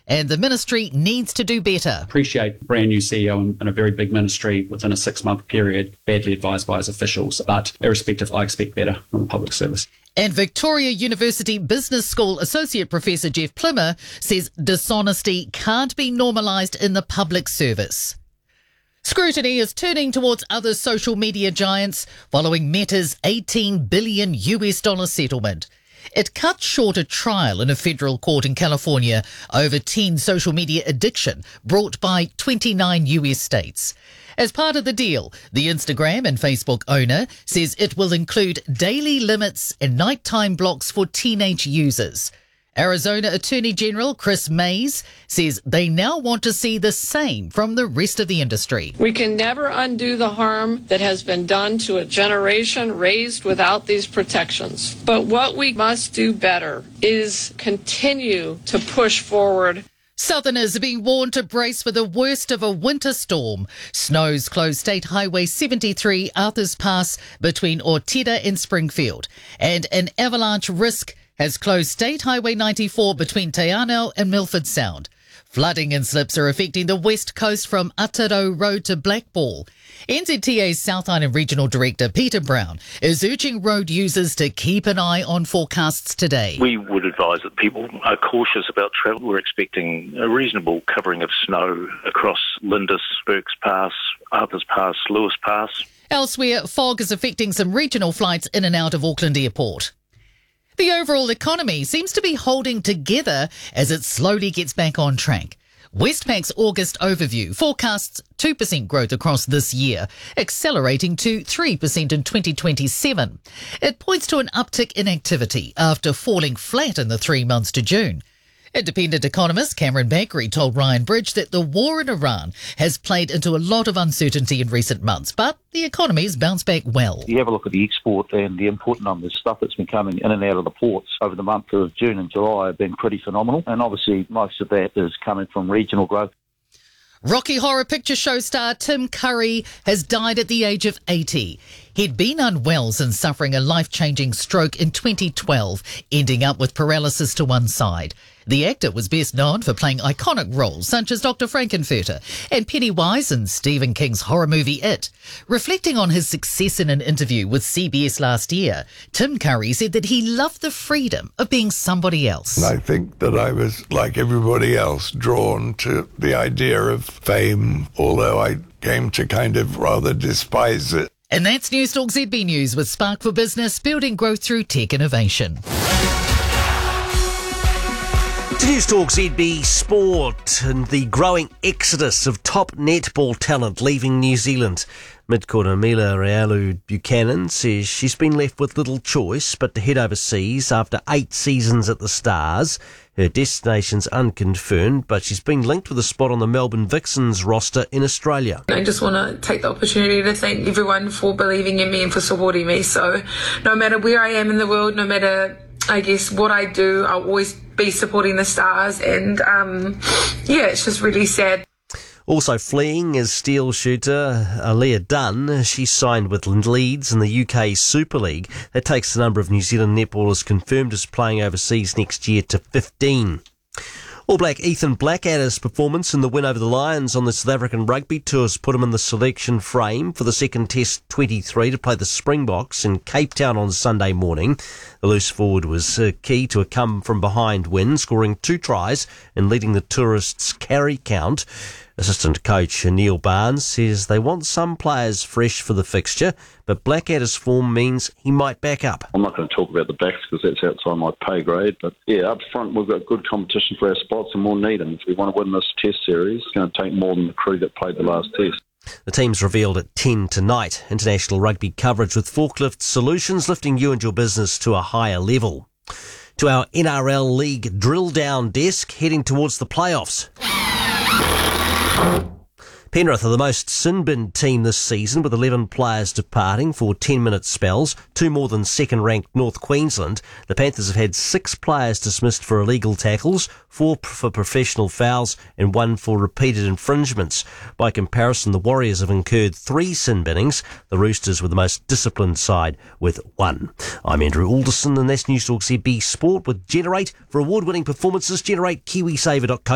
and the ministry needs to do better. Appreciate brand new CEO in a very big ministry within a 6-month period, badly advised by his officials, but irrespective, I expect better from the public service. And Victoria University Business School Associate Professor Jeff Plimmer says dishonesty can't be normalised in the public service. Scrutiny is turning towards other social media giants following Meta's $18 billion settlement. It cut short a trial in a federal court in California over teen social media addiction brought by 29 US states. As part of the deal, the Instagram and Facebook owner says it will include daily limits and nighttime blocks for teenage users. Arizona Attorney General Chris Mays says they now want to see the same from the rest of the industry. We can never undo the harm that has been done to a generation raised without these protections. But what we must do better is continue to push forward. Southerners are being warned to brace for the worst of a winter storm. Snows closed State Highway 73 Arthurs Pass between Ortida and Springfield. And an avalanche risk has closed State Highway 94 between Te Anau and Milford Sound. Flooding and slips are affecting the west coast from Ataro Road to Blackball. NZTA's South Island Regional Director Peter Brown is urging road users to keep an eye on forecasts today. We would advise that people are cautious about travel. We're expecting a reasonable covering of snow across Lindis, Burks Pass, Arthurs Pass, Lewis Pass. Elsewhere, fog is affecting some regional flights in and out of Auckland Airport. The overall economy seems to be holding together as it slowly gets back on track. Westpac's August overview forecasts 2% growth across this year, accelerating to 3% in 2027. It points to an uptick in activity after falling flat in the 3 months to June. Independent economist Cameron Baggery told Ryan Bridge that the war in Iran has played into a lot of uncertainty in recent months, but the economy's bounced back well. You have a look at the export and the import numbers, stuff that's been coming in and out of the ports over the month of June and July have been pretty phenomenal, and obviously most of that is coming from regional growth. Rocky Horror Picture Show star Tim Curry has died at the age of 80. He'd been unwell since suffering a life-changing stroke in 2012, ending up with paralysis to one side. The actor was best known for playing iconic roles such as Dr. Frankenfurter and Pennywise in Stephen King's horror movie It. Reflecting on his success in an interview with CBS last year, Tim Curry said that he loved the freedom of being somebody else. And I think that I was, like everybody else, drawn to the idea of fame, although I came to kind of rather despise it. And that's Newstalk ZB News with Spark for Business, building growth through tech innovation. To Newstalk ZB Sport and the growing exodus of top netball talent leaving New Zealand. Midcourt Mila Realu Buchanan says she's been left with little choice but to head overseas after 8 seasons at the Stars. Her destination's unconfirmed, but she's been linked with a spot on the Melbourne Vixens roster in Australia. I just want to take the opportunity to thank everyone for believing in me and for supporting me. So no matter where I am in the world, no matter, I guess, what I do, I'll always be supporting the Stars. And it's just really sad. Also fleeing is steel shooter Aaliyah Dunn. She's signed with Leeds in the UK Super League. That takes the number of New Zealand netballers confirmed as playing overseas next year to 15. All Black Ethan Blackadder's performance in the win over the Lions on the South African Rugby Tours put him in the selection frame for the second Test 23 to play the Springboks in Cape Town on Sunday morning. The loose forward was key to a come-from-behind win, scoring 2 tries and leading the tourists' carry count. Assistant coach Neil Barnes says they want some players fresh for the fixture, but Blackadder's form means he might back up. I'm not going to talk about the backs because that's outside my pay grade, but up front we've got good competition for our spots and we'll need them. If we want to win this Test series, it's going to take more than the crew that played the last Test. The team's revealed at 10 tonight. International rugby coverage with Forklift Solutions, lifting you and your business to a higher level. To our NRL League drill down desk, heading towards the playoffs. Penrith are the most sin-bin team this season, with 11 players departing for 10-minute spells, 2 more than second-ranked North Queensland. The Panthers have had 6 players dismissed for illegal tackles, 4 for professional fouls and 1 for repeated infringements. By comparison, the Warriors have incurred 3 sin-binnings. The Roosters were the most disciplined side with 1. I'm Andrew Alderson, and that's Newstalk ZB Sport with Generate. For award-winning performances, generate KiwiSaver.co.